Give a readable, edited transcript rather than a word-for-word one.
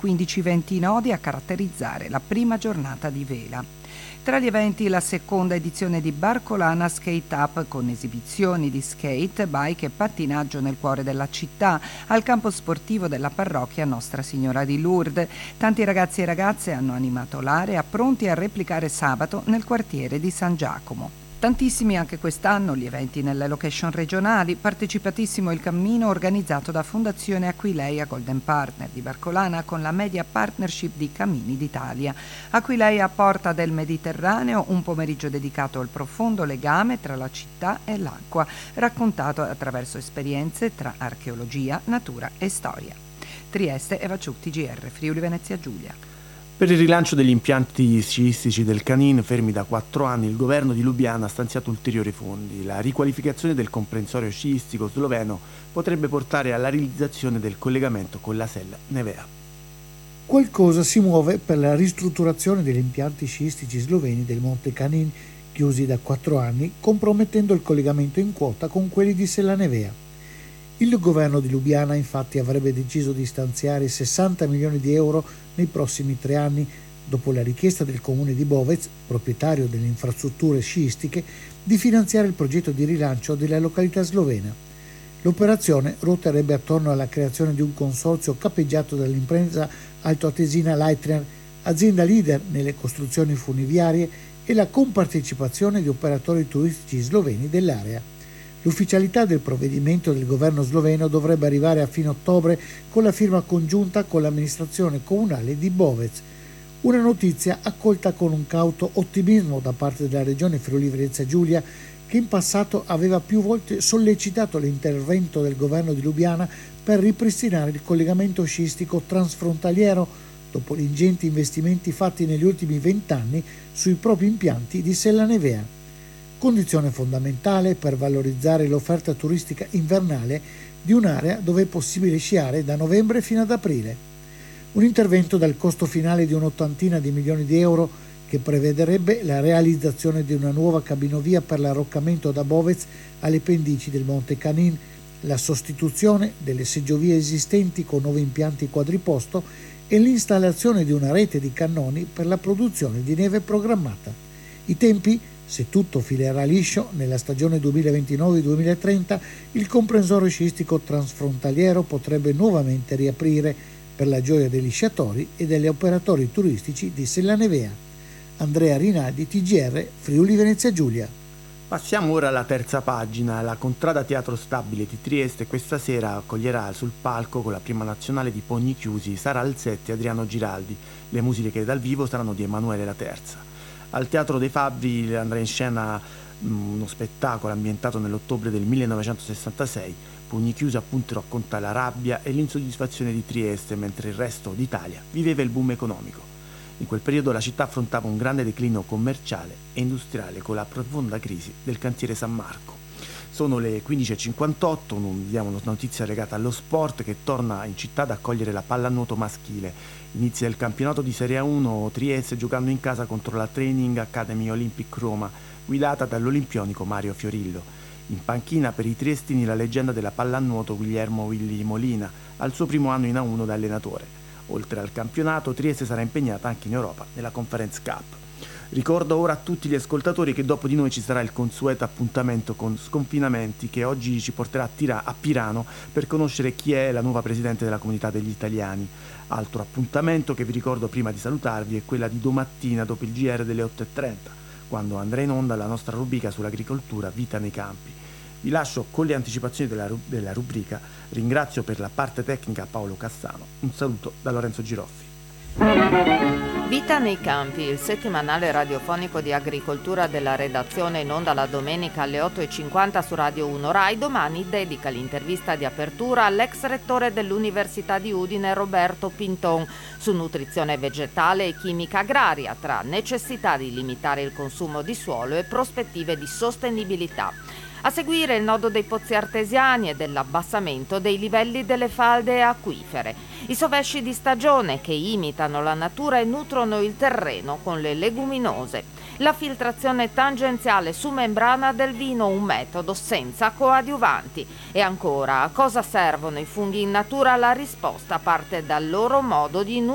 15-20 nodi a caratterizzare la prima giornata di vela. Tra gli eventi la seconda edizione di Barcolana Skate Up con esibizioni di skate, bike e pattinaggio nel cuore della città, al campo sportivo della parrocchia Nostra Signora di Lourdes. Tanti ragazzi e ragazze hanno animato l'area pronti a replicare sabato nel quartiere di San Giacomo. Tantissimi anche quest'anno gli eventi nelle location regionali, partecipatissimo il cammino organizzato da Fondazione Aquileia Golden Partner di Barcolana con la Media Partnership di Cammini d'Italia. Aquileia a Porta del Mediterraneo, un pomeriggio dedicato al profondo legame tra la città e l'acqua, raccontato attraverso esperienze tra archeologia, natura e storia. Trieste, Eva Ciuc, TGR, Friuli Venezia Giulia. Per il rilancio degli impianti sciistici del Canin, fermi da 4 anni, il governo di Lubiana ha stanziato ulteriori fondi. La riqualificazione del comprensorio sciistico sloveno potrebbe portare alla realizzazione del collegamento con la sella Nevea. Qualcosa si muove per la ristrutturazione degli impianti sciistici sloveni del Monte Canin, chiusi da 4 anni, compromettendo il collegamento in quota con quelli di Sella Nevea. Il governo di Lubiana infatti avrebbe deciso di stanziare 60 milioni di euro nei prossimi 3 anni, dopo la richiesta del comune di Bovec, proprietario delle infrastrutture sciistiche, di finanziare il progetto di rilancio della località slovena. L'operazione ruoterebbe attorno alla creazione di un consorzio capeggiato dall'impresa altoatesina Leitner, azienda leader nelle costruzioni funiviarie, e la compartecipazione di operatori turistici sloveni dell'area. L'ufficialità del provvedimento del governo sloveno dovrebbe arrivare a fine ottobre con la firma congiunta con l'amministrazione comunale di Bovec. Una notizia accolta con un cauto ottimismo da parte della regione Friuli Venezia Giulia, che in passato aveva più volte sollecitato l'intervento del governo di Lubiana per ripristinare il collegamento sciistico transfrontaliero dopo gli ingenti investimenti fatti negli ultimi 20 anni sui propri impianti di Sella Nevea. Condizione fondamentale per valorizzare l'offerta turistica invernale di un'area dove è possibile sciare da novembre fino ad aprile. Un intervento dal costo finale di un'ottantina di milioni di euro che prevederebbe la realizzazione di una nuova cabinovia per l'arroccamento da Bovec alle pendici del Monte Canin, la sostituzione delle seggiovie esistenti con nuovi impianti quadriposto e l'installazione di una rete di cannoni per la produzione di neve programmata. I tempi? Se tutto filerà liscio, nella stagione 2029-2030 il comprensorio sciistico transfrontaliero potrebbe nuovamente riaprire per la gioia degli sciatori e degli operatori turistici di Sella Nevea. Andrea Rinaldi, TGR, Friuli Venezia Giulia. Passiamo ora alla terza pagina. La Contrada Teatro Stabile di Trieste questa sera accoglierà sul palco con la prima nazionale di Pogni Chiusi Sara Alzetti e Adriano Giraldi. Le musiche dal vivo saranno di Emanuele La Terza. Al Teatro dei Fabbri andrà in scena uno spettacolo ambientato nell'ottobre del 1966. Pugni Chiusi appunto racconta la rabbia e l'insoddisfazione di Trieste mentre il resto d'Italia viveva il boom economico. In quel periodo la città affrontava un grande declino commerciale e industriale con la profonda crisi del cantiere San Marco. Sono le 15.58, vediamo una notizia legata allo sport che torna in città ad accogliere la pallanuoto maschile. Inizia il campionato di Serie 1 Trieste giocando in casa contro la Training Academy Olympic Roma, guidata dall'olimpionico Mario Fiorillo. In panchina per i triestini la leggenda della pallanuoto Guillermo Willy Molina, al suo primo anno in A1 da allenatore. Oltre al campionato, Trieste sarà impegnata anche in Europa nella Conference Cup. Ricordo ora a tutti gli ascoltatori che dopo di noi ci sarà il consueto appuntamento con Sconfinamenti che oggi ci porterà a Pirano per conoscere chi è la nuova presidente della comunità degli italiani. Altro appuntamento che vi ricordo prima di salutarvi è quella di domattina dopo il GR delle 8.30, quando andrà in onda la nostra rubrica sull'agricoltura Vita nei campi. Vi lascio con le anticipazioni della rubrica, ringrazio per la parte tecnica Paolo Cassano, un saluto da Lorenzo Giroffi. Vita nei campi, il settimanale radiofonico di agricoltura della redazione in onda la domenica alle 8.50 su Radio 1 Rai, domani dedica l'intervista di apertura all'ex rettore dell'Università di Udine Roberto Pinton su nutrizione vegetale e chimica agraria tra necessità di limitare il consumo di suolo e prospettive di sostenibilità. A seguire il nodo dei pozzi artesiani e dell'abbassamento dei livelli delle falde acquifere. I sovesci di stagione che imitano la natura e nutrono il terreno con le leguminose. La filtrazione tangenziale su membrana del vino, un metodo senza coadiuvanti. E ancora, a cosa servono i funghi in natura? La risposta parte dal loro modo di